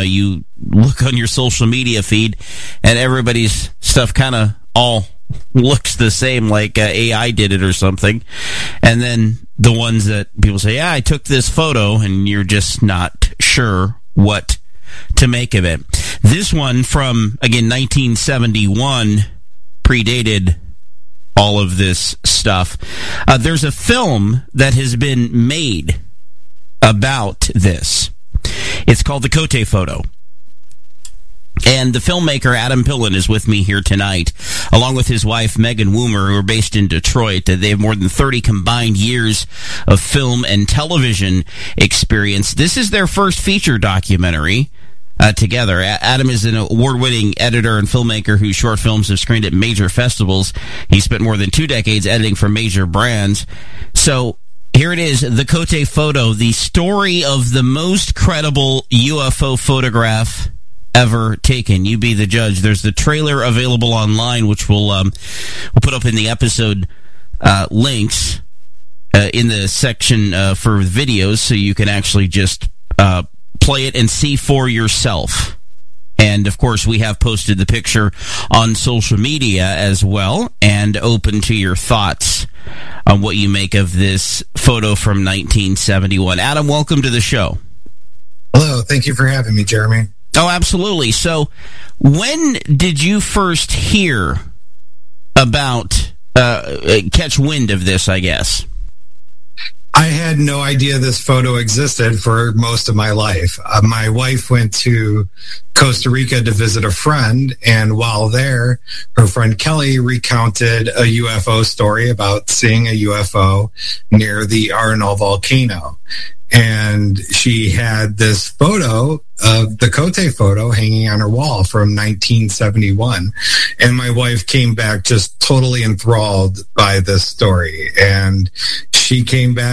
you look on your social media feed, and everybody's stuff kind of all looks the same, like AI did it or something. And then the ones that people say, yeah, I took this photo, and you're just not sure what to make of it. This one from, again, 1971, predated all of this stuff. There's a film that has been made about this. It's called The Cote Photo. And the filmmaker, Adam Pillen, is with me here tonight, along with his wife, Megan Woomer, who are based in Detroit. They have more than 30 combined years of film and television experience. This is their first feature documentary together. Adam is an award-winning editor and filmmaker whose short films have screened at major festivals. He spent more than 2 decades editing for major brands. So here it is, The Cote Photo, the story of the most credible UFO photograph ever taken. You be the judge. There's the trailer available online, which we'll put up in the episode links in the section for videos, so you can actually just play it and see for yourself. And, of course, we have posted the picture on social media as well, and open to your thoughts on what you make of this photo from 1971. Adam, welcome to the show. Hello. Thank you for having me, Jeremy. Oh, absolutely. So, when did you first hear about, catch wind of this, I guess? I had no idea this photo existed for most of my life. My wife went to Costa Rica to visit a friend, and while there, her friend Kelly recounted a UFO story about seeing a UFO near the Arenal volcano. And she had this photo of the Cote photo hanging on her wall from 1971. And my wife came back just totally enthralled by this story. And she came back